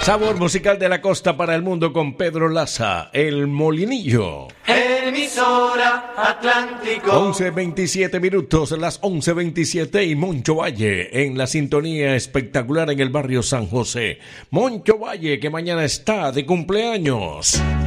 Sabor musical de la costa para el mundo con Pedro Laza, El Molinillo. Emisora Atlántico. 11:27 minutos, las 11:27 y Moncho Valle en la sintonía espectacular en el barrio San José. Moncho Valle, que mañana está de cumpleaños.